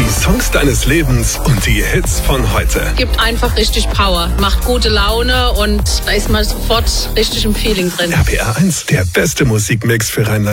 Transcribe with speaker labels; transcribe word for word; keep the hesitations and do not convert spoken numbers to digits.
Speaker 1: Die Songs deines Lebens und die Hits von heute.
Speaker 2: Gibt einfach richtig Power, macht gute Laune und da ist man sofort richtig im Feeling drin.
Speaker 1: R P R eins, der beste Musikmix für Rheinland.